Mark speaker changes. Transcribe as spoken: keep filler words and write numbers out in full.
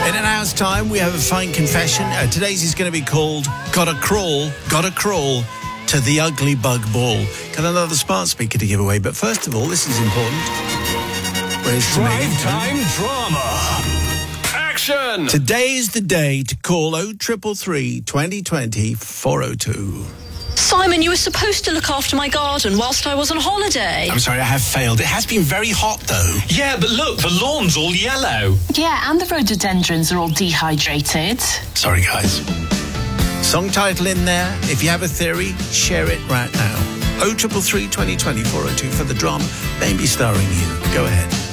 Speaker 1: In an hour's time, we have a fine confession. Uh, today's is going to be called Gotta Crawl, Gotta Crawl to the Ugly Bug Ball. Got another smart speaker to give away, but first of all, this is important. Where's
Speaker 2: Drive time drama. Action!
Speaker 1: Today is the day to call oh three three three, twenty twenty, four oh two.
Speaker 3: Simon, you were supposed to look after my garden whilst I was on holiday.
Speaker 1: I'm sorry, I have failed. It has been very hot, though.
Speaker 2: Yeah, but look, the lawn's all yellow.
Speaker 4: Yeah, and the rhododendrons are all dehydrated.
Speaker 1: Sorry, guys. Song title in there. If you have a theory, share it right now. oh three three three, twenty twenty, four oh two for the drama, maybe starring you. Go ahead.